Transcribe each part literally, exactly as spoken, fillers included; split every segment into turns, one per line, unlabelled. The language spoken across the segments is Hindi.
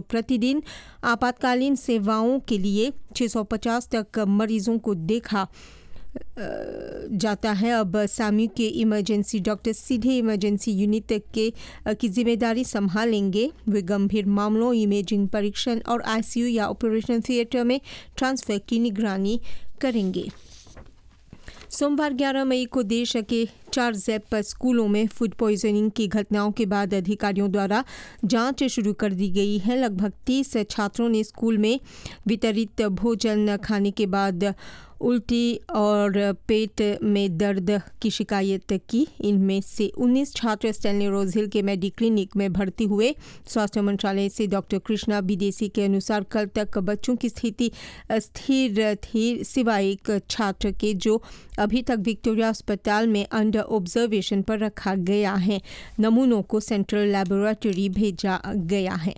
प्रतिदिन आपातकालीन सेवाओं के लिए छह सौ पचास तक मरीजों को देखा जाता है। अब सामी के इमरजेंसी डॉक्टर सीधे इमरजेंसी यूनिट के की जिम्मेदारी संभालेंगे। वे गंभीर मामलों, इमेजिंग परीक्षण और आईसीयू या ऑपरेशन थिएटर में ट्रांसफर की निगरानी करेंगे। सोमवार ग्यारह मई को देश के चार जैप स्कूलों में फूड पॉइजनिंग की घटनाओं के बाद अधिकारियों द्वारा जांच शुरू कर दी गई है। लगभग तीस छात्रों ने स्कूल में वितरित भोजन खाने के बाद उल्टी और पेट में दर्द की शिकायत की। इनमें से उन्नीस छात्र स्टैनली रोज हिल के मेडी क्लिनिक में भर्ती हुए। स्वास्थ्य मंत्रालय से डॉक्टर कृष्णा विदेशी के अनुसार कल तक बच्चों की स्थिति स्थिर थी, सिवाय एक छात्र के जो अभी तक विक्टोरिया अस्पताल में अंडर ऑब्जर्वेशन पर रखा गया है। नमूनों को सेंट्रल लैबोरेटरी भेजा गया है।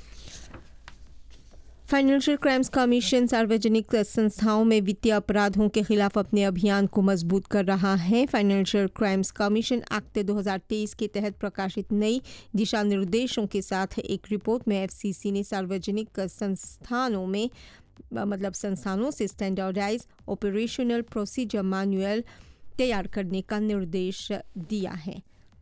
फाइनेंशियल क्राइम्स कमीशन सार्वजनिक संस्थाओं में वित्तीय अपराधों के खिलाफ अपने अभियान को मजबूत कर रहा है। फाइनेंशियल क्राइम्स कमीशन एक्ट दो हज़ार तेईस के तहत प्रकाशित नई दिशा निर्देशों के साथ एक रिपोर्ट में एफसीसी ने सार्वजनिक संस्थानों में मतलब संस्थानों से स्टैंडर्डाइज ऑपरेशनल प्रोसीजर मैनुअल तैयार करने का निर्देश दिया है।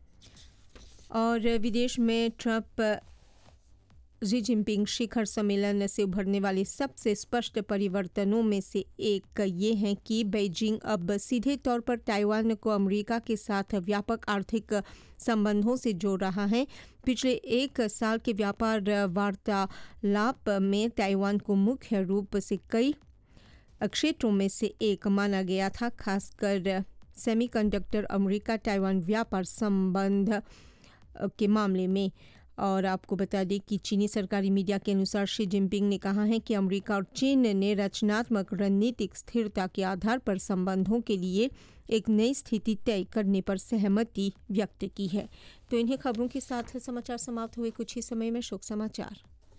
और विदेश में ट्रंप शी जिनपिंग शिखर सम्मेलन से उभरने वाले सबसे स्पष्ट परिवर्तनों में से एक ये है कि बीजिंग अब सीधे तौर पर ताइवान को अमेरिका के साथ व्यापक आर्थिक संबंधों से जोड़ रहा है। पिछले एक साल के व्यापार वार्तालाप में ताइवान को मुख्य रूप से कई क्षेत्रों में से एक माना गया था, खासकर सेमीकंडक्टर अमेरिका ताइवान व्यापार संबंध के मामले में। और आपको बता दें कि चीनी सरकारी मीडिया के अनुसार शी जिनपिंग ने कहा है कि अमेरिका और चीन ने रचनात्मक रणनीतिक स्थिरता के आधार पर संबंधों के लिए एक नई स्थिति तय करने पर सहमति व्यक्त की है। तो इन्हीं खबरों के साथ समाचार समाप्त हुए। कुछ ही समय में शोक समाचार।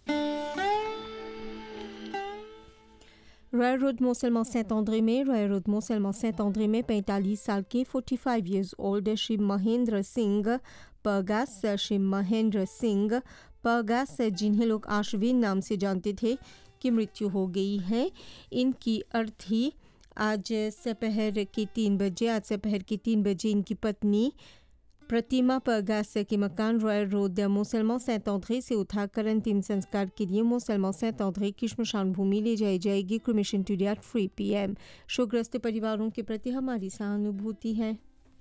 रॉयल रोड मोसेलमॉ सेंट ऑन्ड्रे में रॉयल रोड मोसेलमॉ सेंट ऑन्ड्रे में पैंतालीस साल के पैंतालीस इयर्स ओल्ड श्री महेंद्र सिंह परगास श्री महेंद्र सिंह परगास जिन्हें लोग आश्विन नाम से जानते थे की मृत्यु हो गई है। इनकी अर्थी आज दोपहर के तीन बजे आज दोपहर के तीन बजे इनकी पत्नी प्रतिमा परगास के मकान रॉयल रोड मोसेलमॉ सेंट ऑन्ड्रे से उठाकर अंतिम संस्कार के लिए मोसेलमॉ सेंट ऑन्ड्रे की श्मशान भूमि ले जाई जाएगी। Cremation today at three P M. शोकग्रस्त परिवारों के प्रति हमारी सहानुभूति है।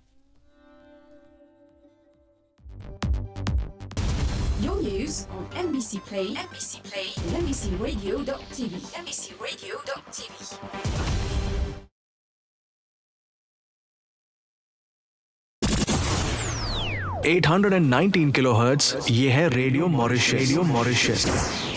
Your news on M B C Play, M B C Play, and M B C Radio dot T V, M B C Radio dot T V.
आठ सौ उन्नीस किलोहर्ट्ज़ ये है रेडियो मॉरिशस। Radio Mauritius